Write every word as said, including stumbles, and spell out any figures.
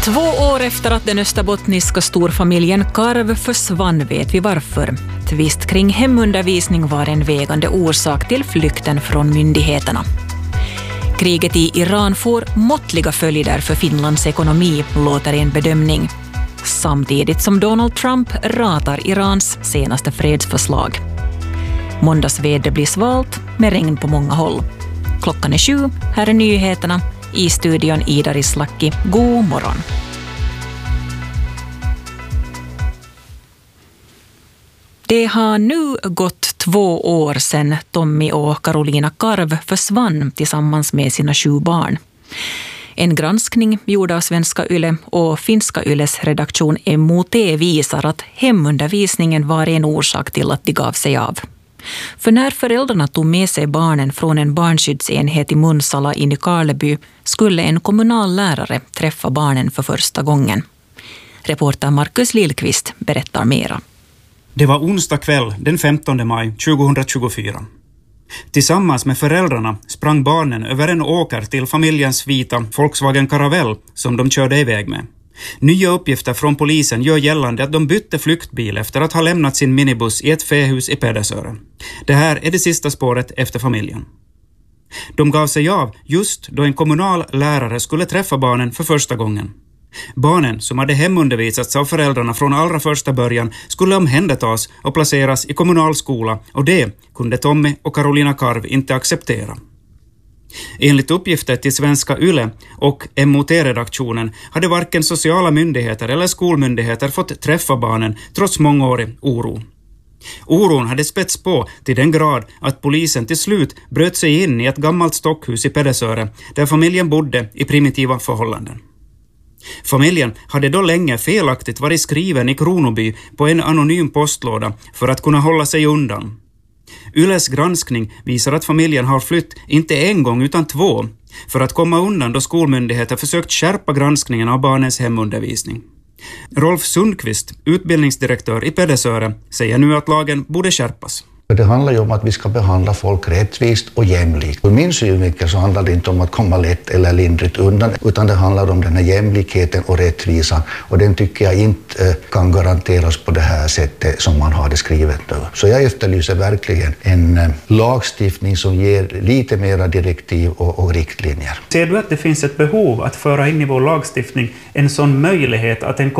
Två år efter att den österbottniska storfamiljen Karv försvann vet vi varför. Tvist kring hemundervisning var en vägande orsak till flykten från myndigheterna. Kriget i Iran får måttliga följder för Finlands ekonomi, låter en bedömning. Samtidigt som Donald Trump ratar Irans senaste fredsförslag. Måndagsväder blir svalt med regn på många håll. Klockan är sju, här är nyheterna. I studion Ida Rislaki. God morgon. Det har nu gått två år sedan Tommy och Karolina Karv försvann tillsammans med sina sju barn. En granskning gjord av Svenska Yle och Finska Yles redaktion M O T visar att hemundervisningen var en orsak till att de gav sig av. För när föräldrarna tog med sig barnen från en barnskyddsenhet i Munsala in i Karleby skulle en kommunal lärare träffa barnen för första gången. Reporter Markus Lillqvist berättar mera. Det var onsdag kväll den femtonde maj tjugohundratjugofyra. Tillsammans med föräldrarna sprang barnen över en åker till familjens vita Volkswagen Caravelle som de körde iväg med. Nya uppgifter från polisen gör gällande att de bytte flyktbil efter att ha lämnat sin minibuss i ett fähus i Pedersöre. Det här är det sista spåret efter familjen. De gav sig av just då en kommunal lärare skulle träffa barnen för första gången. Barnen som hade hemundervisats av föräldrarna från allra första början skulle omhändertas och placeras i kommunal skola och det kunde Tommy och Karolina Karv inte acceptera. Enligt uppgifter till Svenska Yle och M O T-redaktionen hade varken sociala myndigheter eller skolmyndigheter fått träffa barnen trots mångårig oro. Oron hade spätts på till den grad att polisen till slut bröt sig in i ett gammalt stockhus i Pedersöre där familjen bodde i primitiva förhållanden. Familjen hade då länge felaktigt varit skriven i Kronoby på en anonym postlåda för att kunna hålla sig undan. Yles granskning visar att familjen har flytt inte en gång utan två för att komma undan då skolmyndigheter försökt skärpa granskningen av barnens hemundervisning. Rolf Sundqvist, utbildningsdirektör i Pedersöre, säger nu att lagen borde skärpas. Det handlar ju om att vi ska behandla folk rättvist och jämlikt. Ur min synvinkel så handlar det inte om att komma lätt eller lindrigt undan, utan det handlar om den här jämlikheten och rättvisan. Och den tycker jag inte kan garanteras på det här sättet som man har det skrivet nu. Så jag efterlyser verkligen en lagstiftning som ger lite mera direktiv och, och riktlinjer. Ser du att det finns ett behov att föra in i vår lagstiftning en sån möjlighet att en